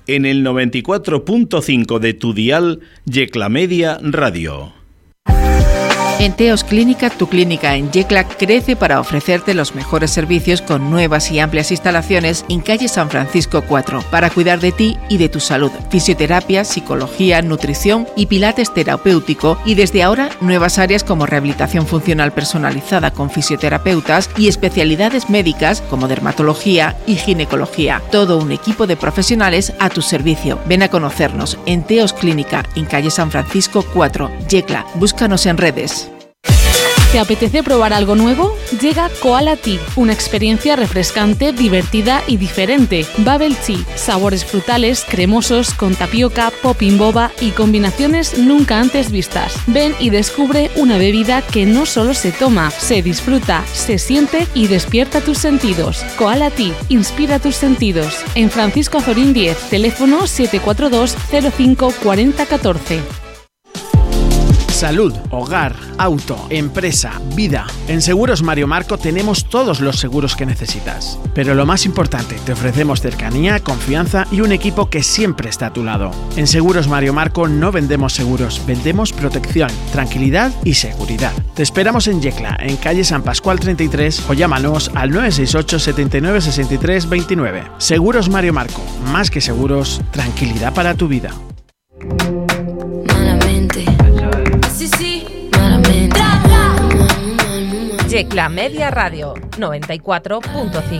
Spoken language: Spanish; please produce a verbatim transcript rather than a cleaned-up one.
en el noventa y cuatro punto cinco de tu dial, Yecla Media Radio. En Teos Clínica, tu clínica en Yecla crece para ofrecerte los mejores servicios con nuevas y amplias instalaciones en calle San Francisco cuatro para cuidar de ti y de tu salud. Fisioterapia, psicología, nutrición y pilates terapéutico, y desde ahora nuevas áreas como rehabilitación funcional personalizada con fisioterapeutas y especialidades médicas como dermatología y ginecología. Todo un equipo de profesionales a tu servicio. Ven a conocernos en Teos Clínica en calle San Francisco cuatro, Yecla. Búscanos en redes. ¿Te apetece probar algo nuevo? Llega Koala Tea, una experiencia refrescante, divertida y diferente. Bubble Tea, sabores frutales, cremosos, con tapioca, popping boba y combinaciones nunca antes vistas. Ven y descubre una bebida que no solo se toma, se disfruta, se siente y despierta tus sentidos. Koala Tea, inspira tus sentidos. En Francisco Azorín diez, teléfono siete cuatro dos cero cinco cuatro cero uno cuatro. Salud, hogar, auto, empresa, vida. En Seguros Mario Marco tenemos todos los seguros que necesitas. Pero lo más importante, te ofrecemos cercanía, confianza y un equipo que siempre está a tu lado. En Seguros Mario Marco no vendemos seguros, vendemos protección, tranquilidad y seguridad. Te esperamos en Yecla, en calle San Pascual treinta y tres, o llámanos al nueve seis ocho, setenta y nueve, sesenta y tres, veintinueve. Seguros Mario Marco, más que seguros, tranquilidad para tu vida. Yecla Media Radio, noventa y cuatro punto cinco.